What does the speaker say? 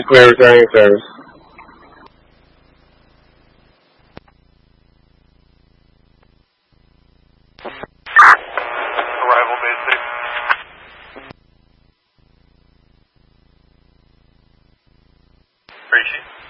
Clear returning service. Arrival base 6. Appreciate it.